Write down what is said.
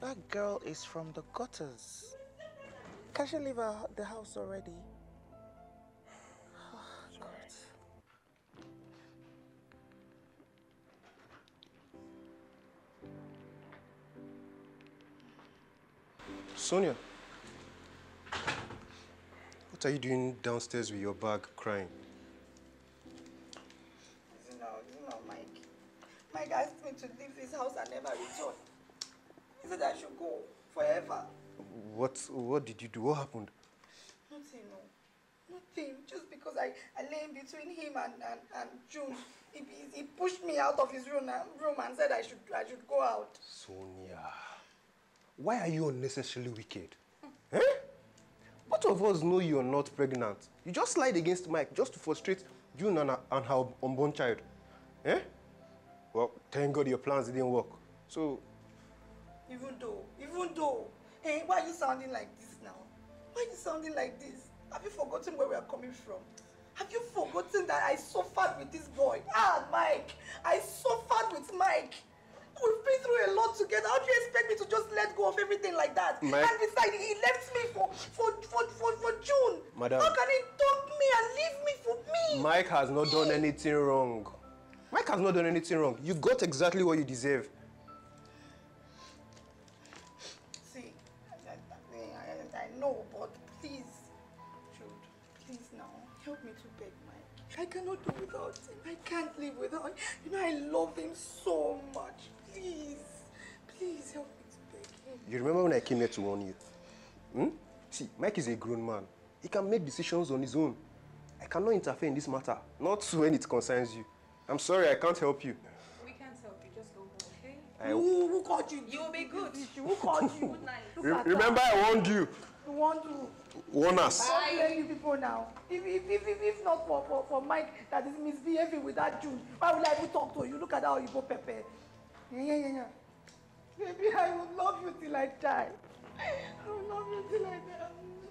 That girl is from the gutters. Can she leave the house already? Oh, God. Sonia, what are you doing downstairs with your bag crying? This is not Mike. Mike asked me to leave this house and never return. He said I should go forever. What did you do? What happened? Nothing, no. Nothing. Just because I lay in between him and June. He pushed me out of his room and said I should go out. Sonia, why are you unnecessarily wicked? Eh? Both of us know you're not pregnant. You just lied against Mike just to frustrate June and her unborn child. Eh? Well, thank God your plans didn't work. So... Even though, hey, why are you sounding like this now? Why are you sounding like this? Have you forgotten where we are coming from? Have you forgotten that I suffered with this boy? Mike, I suffered with Mike. We've been through a lot together. How do you expect me to just let go of everything like that? Mike, and besides, he left me for June. Madam, how can he dump me and leave me for me? Mike has not done anything wrong. Mike has not done anything wrong. You got exactly what you deserve. See, I know, but please, Jude, please now, help me to beg Mike. I cannot do without him. I can't live without him. You know, I love him so much. Please, please help me to beg him. You remember when I came here to warn you? See, Mike is a grown man. He can make decisions on his own. I cannot interfere in this matter, not when it concerns you. I'm sorry, I can't help you. We can't help you, just go home, okay? Who called you? You will be good. Who called you? Good night. Remember I warned you. You want to warn us. I'm telling you people now. If not for Mike that is misbehaving with that June, why will I even talk to you? Look at how you go Pepe. Yeah. Baby, I will love you till I die. I will love you till I die.